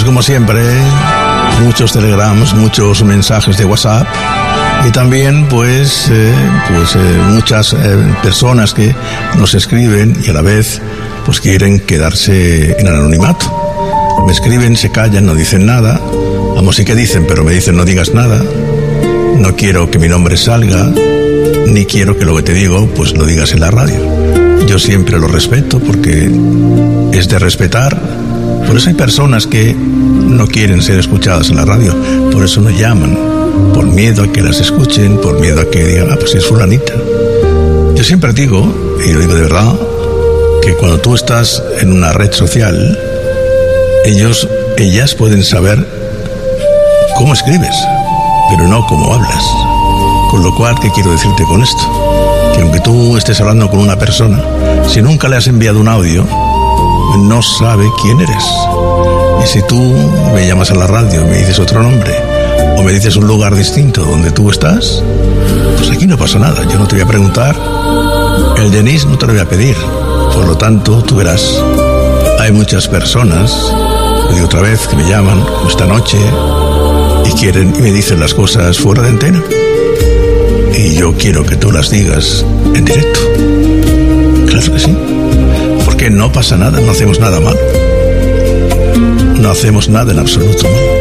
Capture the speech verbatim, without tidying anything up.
Pues como siempre, muchos telegrams, muchos mensajes de WhatsApp y también pues, eh, pues eh, muchas eh, personas que nos escriben y a la vez pues quieren quedarse en el anonimato. Me escriben, se callan, no dicen nada. Vamos, sí que dicen, pero me dicen no digas nada. No quiero que mi nombre salga, ni quiero que lo que te digo pues lo digas en la radio. Yo siempre lo respeto porque es de respetar. Por eso hay personas que no quieren ser escuchadas en la radio, por eso no llaman, por miedo a que las escuchen, por miedo a que digan, ah, pues es fulanita. Yo siempre digo, y lo digo de verdad, que cuando tú estás en una red social, ellos, ellas pueden saber cómo escribes, pero no cómo hablas. Con lo cual, ¿qué quiero decirte con esto? Que aunque tú estés hablando con una persona, si nunca le has enviado un audio, no sabe quién eres. Y si tú me llamas a la radio y me dices otro nombre, o me dices un lugar distinto donde tú estás, pues aquí no pasa nada. Yo no te voy a preguntar, el Denis no te lo voy a pedir. Por lo tanto, tú verás, hay muchas personas, lo digo otra vez, que me llaman como esta noche y quieren y me dicen las cosas fuera de antena. Y yo quiero que tú las digas en directo. Claro que sí. Porque no pasa nada, no hacemos nada mal. No hacemos nada en absoluto mal.